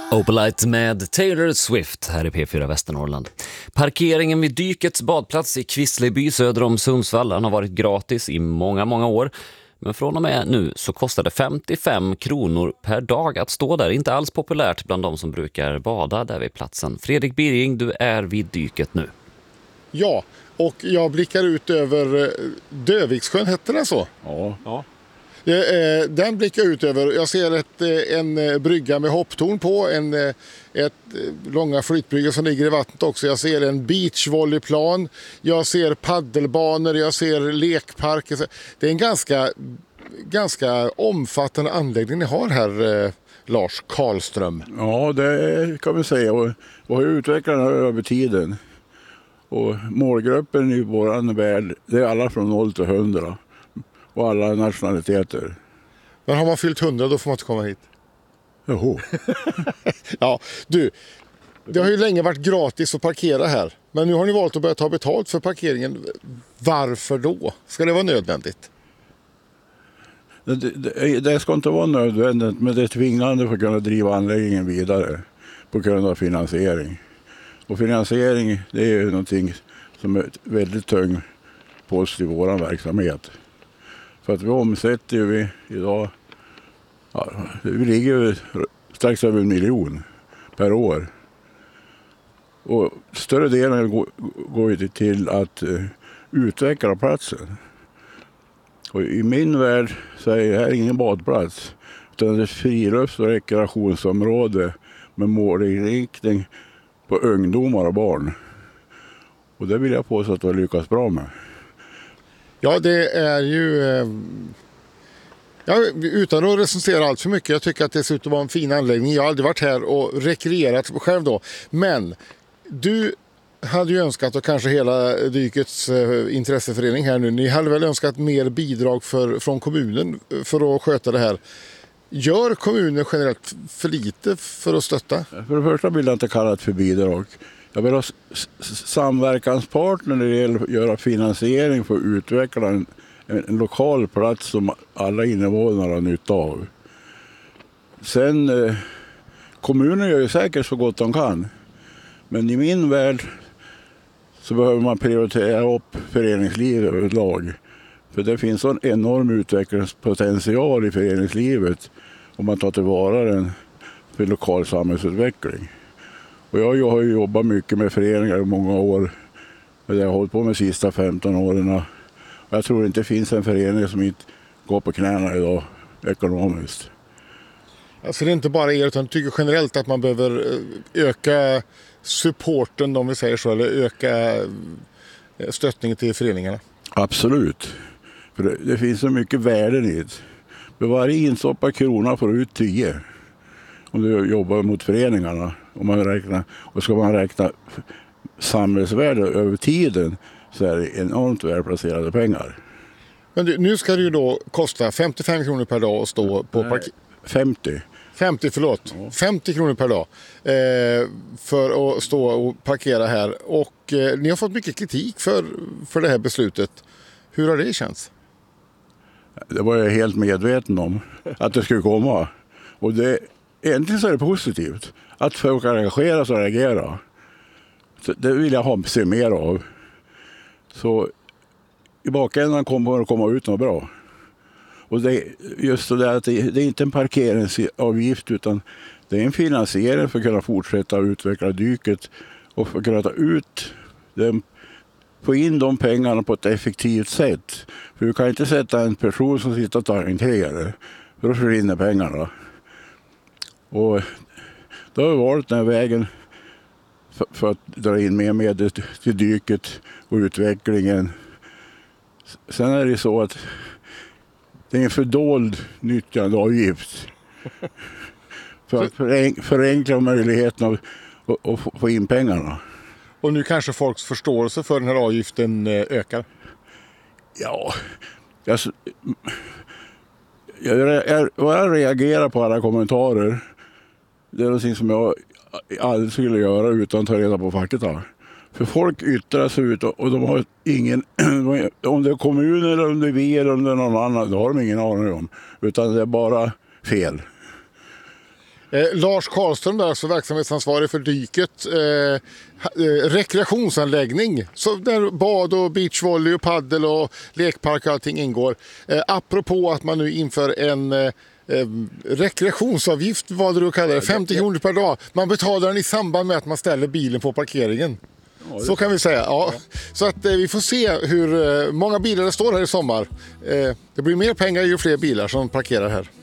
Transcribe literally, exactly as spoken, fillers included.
Opalite med Taylor Swift här i P fyra Västernorrland. Parkeringen vid Dykets badplats i Kvissleby söder om Sundsvall har varit gratis i många, många år. Men från och med nu så kostar det femtiofem kronor per dag att stå där. Inte alls populärt bland de som brukar bada där vid platsen. Fredrik Birging, du är vid Dyket nu. Ja, och jag blickar ut över Dövikssjön, heter det så? Ja. ja. Den blickar ut över. Jag ser ett, en brygga med hopptorn på, en, ett långa flytbrygga som ligger i vattnet också. Jag ser en beachvolleyplan, jag ser paddelbanor, jag ser lekparker. Det är en ganska, ganska omfattande anläggning ni har här, Lars Karlström. Ja, det kan vi säga. Och vi har utvecklat den här över tiden. Och målgruppen i vår värld, det är alla från noll till hundra. Och alla nationaliteter. Men har man fyllt hundra då får man inte komma hit. Joho. Ja, du. Det har ju länge varit gratis att parkera här. Men nu har ni valt att börja ta betalt för parkeringen. Varför då? Ska det vara nödvändigt? Det, det, det ska inte vara nödvändigt, men det är tvingande för att kunna driva anläggningen vidare på grund av finansiering. Och finansiering, det är ju någonting som är väldigt tung post i vår verksamhet. För att vi omsätter vi idag, ja, vi ligger strax över en miljon per år. Och större delen går, går ju till att uh, utveckla platsen. Och i min värld så är det här ingen badplats, utan det är ett frilufts- och rekreationsområde med målinriktning på ungdomar och barn. Och det vill jag påstå att vi har lyckats bra med. Ja, det är ju... Eh, ja, utan att recensera allt för mycket. Jag tycker att det ser ut att vara en fin anläggning. Jag har aldrig varit här och rekreerat själv då. Men du hade ju önskat, och kanske hela Dykets eh, intresseförening här nu, ni hade väl önskat mer bidrag för, från kommunen för att sköta det här. Gör kommunen generellt för lite för att stötta? För det första vill jag inte kalla det för bidrag. Jag vill ha samverkanspartner när det gäller att göra finansiering för att utveckla en, en lokal plats som alla invånare har nytta av. Sen, eh, kommunen gör ju säkert så gott de kan. Men i min värld så behöver man prioritera upp föreningslivet överlag. För det finns en enorm utvecklingspotential i föreningslivet om man tar tillvara den för lokal samhällsutveckling. Och jag har ju jobbat mycket med föreningar i många år. Det har jag hållit på med de sista femton åren. Och jag tror inte det finns en förening som inte går på knäna idag ekonomiskt. Alltså det är inte bara er, utan jag tycker generellt att man behöver öka supporten, om vi säger så, eller öka stöttningen till föreningarna. Absolut. För det, det finns så mycket värden i det. För varje instoppad krona får du ut tio. Om du jobbar mot föreningarna. Om man räknar, och ska man räkna samhällsvärde över tiden så är det enormt välplacerade pengar. Men du, nu ska det ju då kosta femtiofem kronor per dag att stå på park... femtio. femtio, förlåt. Ja. femtio kronor per dag eh, för att stå och parkera här. Och eh, ni har fått mycket kritik för, för det här beslutet. Hur har det känts? Det var jag helt medveten om att det skulle komma. Och det, egentligen så är det positivt att folk engagerar sig och reagerar. Så det vill jag ha, se mer av. Så i bakändan kommer det att komma ut något bra. Och det, just det att det, det är inte en parkeringsavgift, utan det är en finansiering för att kunna fortsätta utveckla Dyket och för att kunna ta ut dem, få in de pengarna på ett effektivt sätt. För du kan inte sätta en person som sitter och tar entréer, för då försvinner pengarna. Och då har vi valt den här vägen för, för att dra in mer medel till Dyket och utvecklingen. Sen är det så att det är en fördold nyttjandeavgift för att förenkla möjligheten att, att, att få in pengarna. Och nu kanske folks förståelse för den här avgiften ökar? Ja, jag, jag, jag, jag reagerar på alla kommentarer. Det är något som jag aldrig skulle göra utan att ta reda på fakta. För folk yttrar sig ut och de har ingen, om det är kommunen eller om det är vi eller om det är någon annan, det har de ingen aning om. Utan det är bara fel. Eh, Lars Karlström där, alltså verksamhetsansvarig för dyket. Eh, eh, rekreationsanläggning, så där bad och beachvolley och paddel och lekpark och allting ingår. Eh, apropå att man nu inför en eh, eh, rekreationsavgift, vad du kallar det, femtio kronor per dag. Man betalar den i samband med att man ställer bilen på parkeringen. Så kan vi säga. Ja. Så att eh, vi får se hur eh, många bilar det står här i sommar. Eh, det blir mer pengar ju fler bilar som parkerar här.